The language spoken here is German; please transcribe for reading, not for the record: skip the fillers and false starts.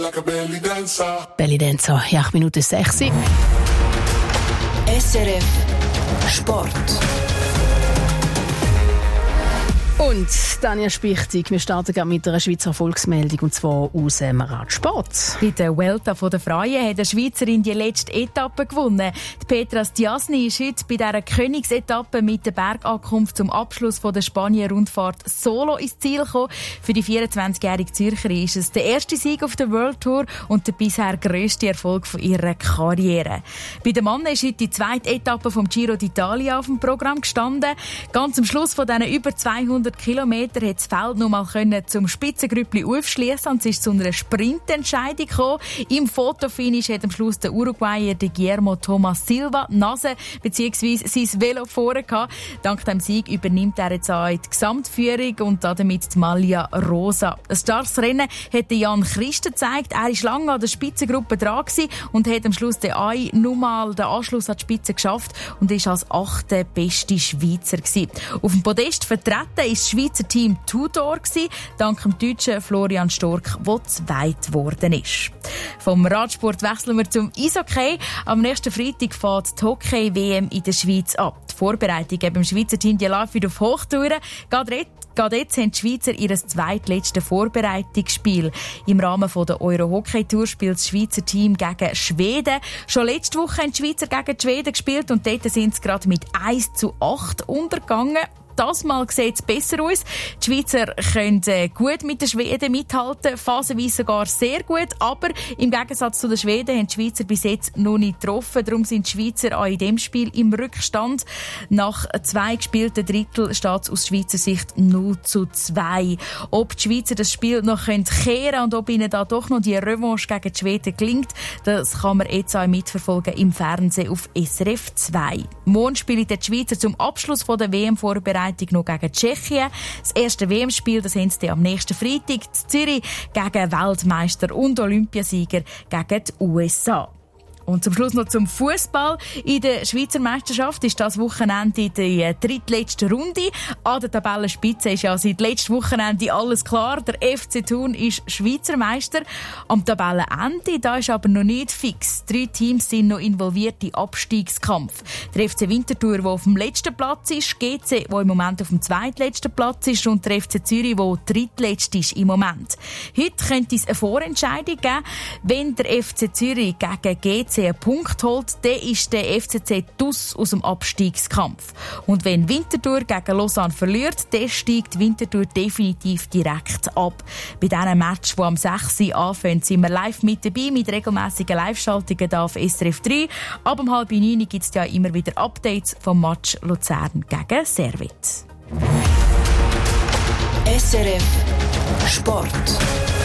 Like a belly dancer. Belly Dancer, 8 Minuten 6. SRF Sport. Und Tanja Spichtig, wir starten gerade mit einer Schweizer Volksmeldung, und zwar aus dem Radsport. Bei der Vuelta der Freien hat eine Schweizerin die letzte Etappe gewonnen. Die Petra Stiassny ist heute bei dieser Königsetappe mit der Bergankunft zum Abschluss der Spanien-Rundfahrt solo ins Ziel gekommen. Für die 24-jährige Zürcherin ist es der erste Sieg auf der World Tour und der bisher grösste Erfolg von ihrer Karriere. Bei den Männern ist heute die zweite Etappe vom Giro d'Italia auf dem Programm gestanden. Ganz am Schluss von diesen über 200 Kilometer hat das Feld noch mal zum Spitzengrüppli aufschliessen und es ist zu einer Sprintentscheidung gekommen. Im Fotofinish hat am Schluss der Uruguayer Guillermo Thomas Silva die Nase bzw. sein Velo vorne gehabt. Dank dem Sieg übernimmt er jetzt auch die Gesamtführung und damit die Maglia Rosa. Ein starkes Rennen hat Jan Christen gezeigt. Er war lange an der Spitzengruppe dran und hat am Schluss nur mal den Anschluss an die Spitze geschafft und ist als 8. beste Schweizer gewesen. Auf dem Podest vertreten ist das Schweizer Team Tudor gewesen, dank dem deutschen Florian Stork, der zweit geworden ist. Vom Radsport wechseln wir zum Eishockey. Am nächsten Freitag fährt die Hockey-WM in der Schweiz ab. Die Vorbereitungen beim Schweizer Team die läuft wieder auf Hochtouren. Gerade jetzt haben die Schweizer ihr zweitletztes Vorbereitungsspiel. Im Rahmen der Euro-Hockey-Tour spielt das Schweizer Team gegen Schweden. Schon letzte Woche haben die Schweizer gegen die Schweden gespielt und dort sind sie gerade mit 1:8 untergegangen. Das Mal sieht es besser aus. Die Schweizer können gut mit den Schweden mithalten, phasenweise sogar sehr gut. Aber im Gegensatz zu den Schweden haben die Schweizer bis jetzt noch nicht getroffen. Darum sind die Schweizer auch in diesem Spiel im Rückstand. Nach 2 gespielten Drittel steht es aus Schweizer Sicht 0:2. Ob die Schweizer das Spiel noch kehren können und ob ihnen da doch noch die Revanche gegen die Schweden gelingt, das kann man jetzt auch mitverfolgen im Fernsehen auf SRF 2. Morgen spielen die Schweizer zum Abschluss der WM-Vorbereitung noch gegen Tschechien. Das erste WM-Spiel, das haben sie am nächsten Freitag in Zürich gegen Weltmeister und Olympiasieger gegen die USA. Und zum Schluss noch zum Fußball. In der Schweizer Meisterschaft ist das Wochenende die drittletzte Runde. An der Tabellenspitze ist ja seit letztem Wochenende alles klar. Der FC Thun ist Schweizer Meister. Am Tabellenende da ist aber noch nicht fix. 3 Teams sind noch involviert im Abstiegskampf. Der FC Winterthur, der auf dem letzten Platz ist, GC, der im Moment auf dem zweitletzten Platz ist, und der FC Zürich, der drittletzt ist im Moment. Heute könnte es eine Vorentscheidung geben. Wenn der FC Zürich gegen GC einen Punkt holt, dann ist der FCZ aus dem Abstiegskampf. Und wenn Winterthur gegen Lausanne verliert, dann steigt Winterthur definitiv direkt ab. Bei diesen Match, die am 6. Uhr anfangen, sind wir live mit dabei, mit regelmässigen Live-Schaltungen auf SRF 3. Ab um 8:30 gibt es ja immer wieder Updates vom Match Luzern gegen Servet. SRF Sport.